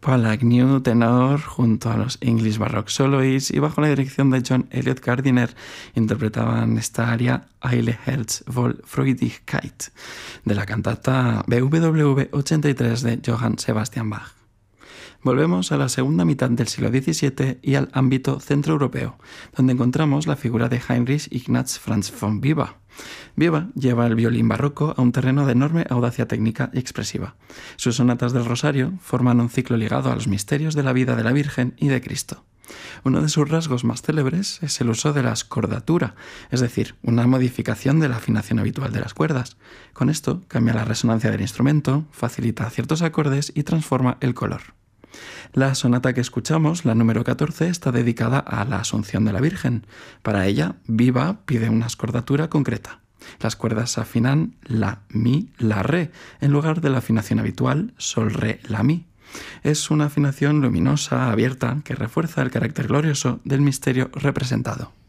Paul Agnew, tenor, junto a los English Baroque Soloists y bajo la dirección de John Eliot Gardiner, interpretaban esta aria Eile Herz voll Freudigkeit de la cantata BWV 83 de Johann Sebastian Bach. Volvemos a la segunda mitad del siglo XVII y al ámbito centroeuropeo, donde encontramos la figura de Heinrich Ignaz Franz von Weber. Weber lleva el violín barroco a un terreno de enorme audacia técnica y expresiva. Sus sonatas del Rosario forman un ciclo ligado a los misterios de la vida de la Virgen y de Cristo. Uno de sus rasgos más célebres es el uso de la scordatura, es decir, una modificación de la afinación habitual de las cuerdas. Con esto cambia la resonancia del instrumento, facilita ciertos acordes y transforma el color. La sonata que escuchamos, la número 14, está dedicada a la Asunción de la Virgen. Para ella, Weber pide una scordatura concreta. Las cuerdas afinan la, mi, la, re, en lugar de la afinación habitual, sol, re, la, mi. Es una afinación luminosa, abierta, que refuerza el carácter glorioso del misterio representado.